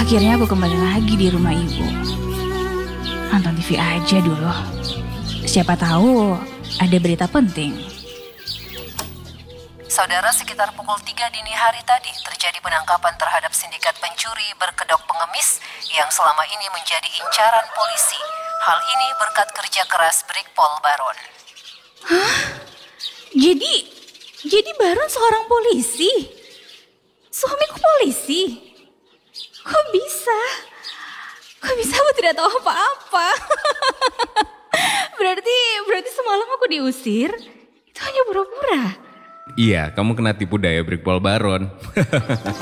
Akhirnya aku kembali lagi di rumah ibu. Nonton TV aja dulu. Siapa tahu ada berita penting. Saudara, sekitar pukul 3 dini hari tadi terjadi penangkapan terhadap sindikat pencuri berkedok pengemis yang selama ini menjadi incaran polisi. Hal ini berkat kerja keras Brigpol Baron. Hah? Jadi Baron seorang polisi? Suamiku polisi? Kok bisa? Kok bisa aku tidak tahu apa-apa? Berarti semalam aku diusir? Itu hanya pura-pura. Iya, kamu kena tipu daya Brigpol Baron.